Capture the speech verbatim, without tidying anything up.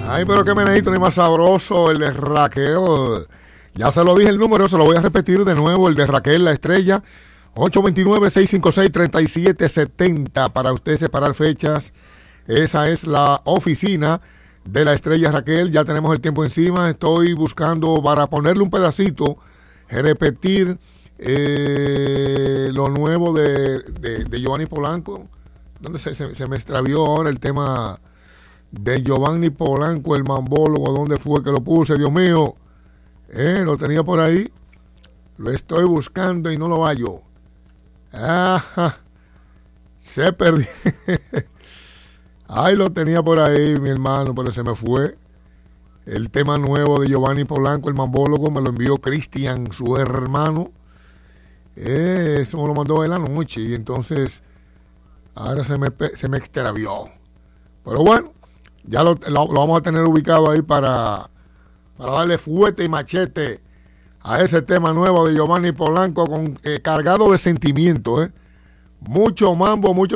Ay, pero qué menedito ni más sabroso, el de Raquel. Ya se lo dije el número, se lo voy a repetir de nuevo, el de Raquel, la estrella. ocho dos nueve, seis cinco seis, tres siete siete cero para usted separar fechas. Esa es la oficina de la estrella Raquel. Ya tenemos el tiempo encima. Estoy buscando para ponerle un pedacito, repetir eh, lo nuevo de, de, de Giovanni Polanco. ¿Dónde se, se, se me extravió ahora el tema de Giovanni Polanco, el mambólogo? ¿Dónde fue que lo puse? Dios mío. Eh, lo tenía por ahí. Lo estoy buscando y no lo hallo. Ajá. Se perdió. Ay, lo tenía por ahí, mi hermano, pero se me fue. El tema nuevo de Giovanni Polanco, el mambólogo, me lo envió Cristian, su hermano. Eh, eso me lo mandó en la noche y entonces ahora se me, se me extravió. Pero bueno, ya lo, lo, lo vamos a tener ubicado ahí para, para darle fuerte y machete a ese tema nuevo de Giovanni Polanco con, eh, cargado de sentimiento. Eh. Mucho mambo, mucho